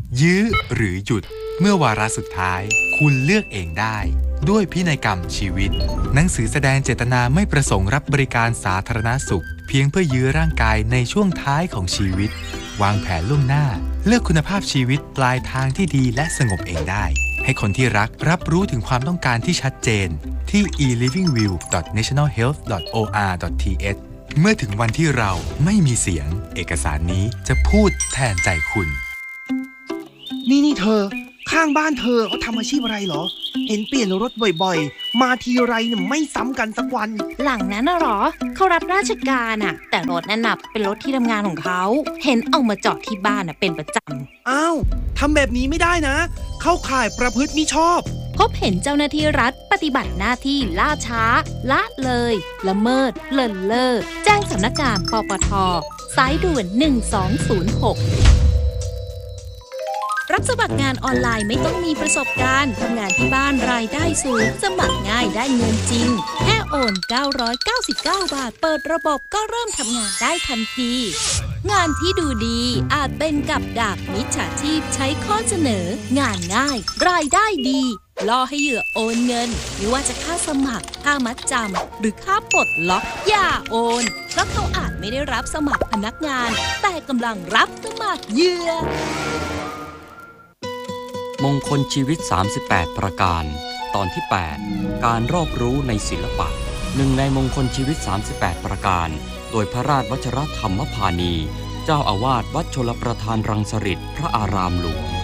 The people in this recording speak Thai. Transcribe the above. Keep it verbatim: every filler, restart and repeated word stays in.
ยื้อหรือหยุดเมื่อวาระสุดท้ายคุณเลือกเองได้ด้วยพินัยกรรมชีวิตหนังสือแสดงเจตนาไม่ประสงค์รับบริการสาธารณสุขเพียงเพื่อยื้อร่างกายในช่วงท้ายของชีวิตวางแผนล่วงหน้าเลือกคุณภาพชีวิตปลายทางที่ดีและสงบเองได้ให้คนที่รักรับรู้ถึงความต้องการที่ชัดเจนที่ อี ลิฟวิ่งวิว ดอท เนชั่นแนล เฮลท์ ดอท โอ อาร์ ดอท ที เอช เมื่อถึงวันที่เราไม่มีเสียงเอกสารนี้จะพูดแทนใจคุณนี่นี่เธอข้างบ้านเธอเขาทำอาชีพอะไรเหรอเห็นเปลี่ยนรถบ่อยๆมาทีไรเนี่ยไม่ซ้ำกันสักวันหลังนั้นน่ะหรอเขารับราชการอ่ะแต่รถนั่นน่ะเป็นรถที่ทำงานของเขาเห็นเอามาจอดที่บ้านอ่ะเป็นประจำอ้าวทำแบบนี้ไม่ได้นะเข้าข่ายประพฤติมิชอบพบเห็นเจ้าหน้าที่รัฐปฏิบัติหน้าที่ล่าช้าละเลยละเมิดเลินเล่อแจ้งสำนักงานปปท.สายด่วนหนึ่งสองศูนย์หกรับสมัครงานออนไลน์ไม่ต้องมีประสบการณ์ทำงานที่บ้านรายได้สูงสมัครง่ายได้เงินจริงแค่โอนเก้าร้อยเก้าสิบเก้าบาทเปิดระบบก็เริ่มทำงานได้ทันทีงานที่ดูดีอาจเป็นกับดักมิจฉาชีพใช้ข้อเสนองานง่ายรายได้ดีล่อให้เหยื่อโอนเงินไม่ว่าจะค่าสมัครค่ามัดจำหรือค่าปลดล็อกอย่าโอนเพราะเขาอาจไม่ได้รับสมัครพนักงานแต่กำลังรับสมัครเหยื่อมงคลชีวิตสามสิบแปดประการตอนที่แปดการรอบรู้ในศิลปะหนึ่งในมงคลชีวิตสามสิบแปดประการโดยพระราชวชรธรรมพานีเจ้าอาวาสวัดชลประทานรังสฤษพระอารามหลวง